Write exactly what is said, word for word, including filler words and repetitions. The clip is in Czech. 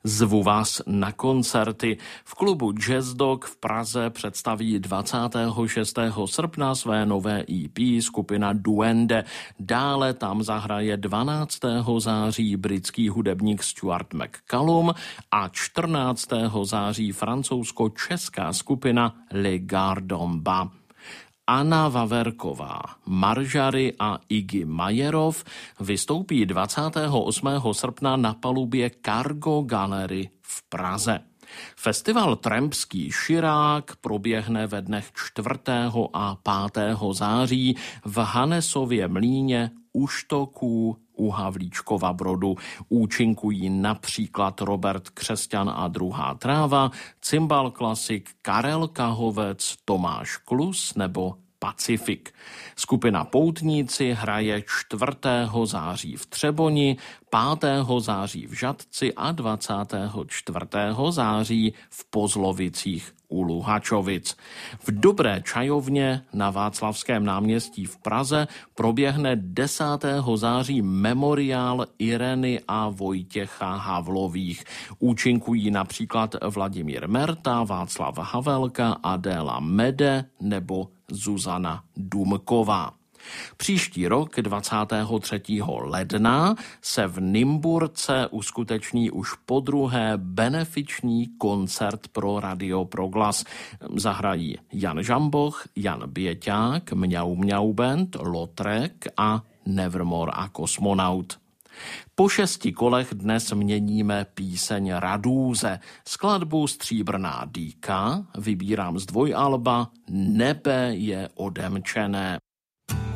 Zvu vás na koncerty. V klubu Jazz Dog v Praze představí dvacátého šestého srpna své nové E P skupina Duende. Dále tam zahraje dvanáctého září britský hudebník Stuart McCallum a čtrnáctého září francouzsko-česká skupina Les Gardons Bas. Anna Vaverková, Marjary a Iggy Majerov vystoupí dvacátého osmého srpna na palubě Cargo Gallery v Praze. Festival Trampský širák proběhne ve dnech čtvrtého a pátého září v Hanesově mlýně u Štoků u Havlíčkova Brodu. Účinkují například Robert Křesťan a druhá tráva, cymbal klasik Karel Kahovec, Tomáš Klus nebo Pacifik. Skupina Poutníci hraje čtvrtého září v Třeboni, pátého září v Žatci a dvacátého čtvrtého září v Pozlovicích u Luhačovic. V Dobré čajovně na Václavském náměstí v Praze proběhne desátého září memoriál Ireny a Vojtěcha Havlových. Účinkují například Vladimír Merta, Václav Havelka, Adéla Mede nebo Zuzana Dumková. Příští rok, dvacátého třetího ledna, se v Nymburce uskuteční už podruhé benefiční koncert pro Radio Proglas. Zahrají Jan Žamboch, Jan Běťák, Mňau Mňau Band, Lotrek a Nevermore a Kosmonaut. Po šesti kolech dnes měníme píseň Radúze. Skladbu Stříbrná dýka vybírám z dvojalba Nebe je odemčené.